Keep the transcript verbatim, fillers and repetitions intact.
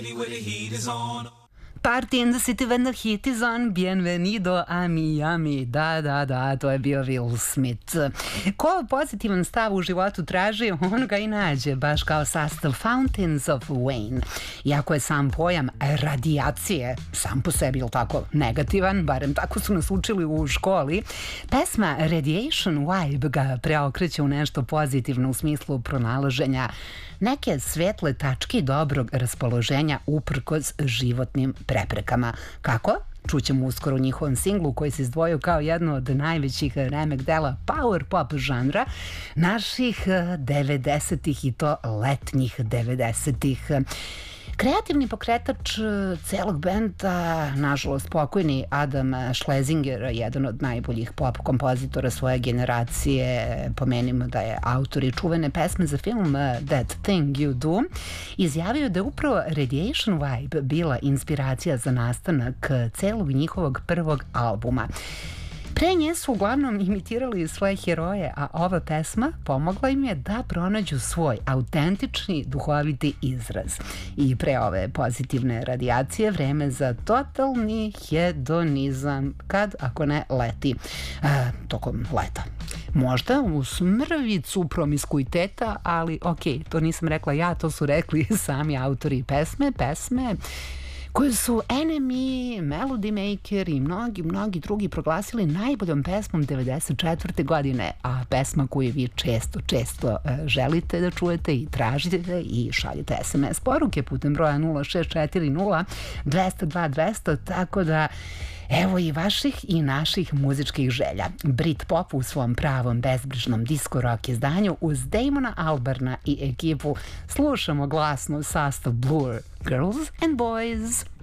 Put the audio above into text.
Party in the city when the heat is on, bienvenido a Miami. Da, da, da, to je bio Will Smith. Ko pozitivan stav u životu traži, on ga i nađe, baš kao sastav Fountains of Wayne. Iako je sam pojam radijacije sam po sebi, ili tako, negativan, barem tako su nas učili u školi, pesma Radiation Vibe ga preokreće u nešto pozitivno u smislu pronalaženja neke svetle tačke dobrog raspoloženja uprkos životnim preprekama. Kako? Čućemo uskoro u njihovom singlu koji se izdvojio kao jedno od najvećih remek dela power pop žanra naših devedesetih i to letnjih devedesetih. Kreativni pokretač celog benda, nažalost pokojni Adam Schlesinger, jedan od najboljih pop kompozitora svoje generacije, pomenimo da je autor i čuvene pesme za film That Thing You Do, izjavio da je upravo Radiation Vibe bila inspiracija za nastanak celog njihovog prvog albuma. Pre nje su uglavnom imitirali svoje heroje, a ova pesma pomogla im je da pronađu svoj autentični duhoviti izraz. I pre ove pozitivne radijacije vreme za totalni hedonizam, kad ako ne leti, e, tokom leta. Možda u smrvicu promiskuiteta, ali ok, to nisam rekla ja, to su rekli sami autori pesme, pesme koju su N M E, Melody Maker i mnogi, mnogi drugi proglasili najboljom pesmom devedeset četvrte godine, a pesma koju vi često, često želite da čujete i tražite i šaljete S M S poruke putem broja nula šest četiri nula dvesta dva dvesta, tako da evo i vaših i naših muzičkih želja. Brit pop u svom pravom bezbrižnom disco rock izdanju uz Damona Albarna i ekipu slušamo glasno sastav Blur, Girls and Boys.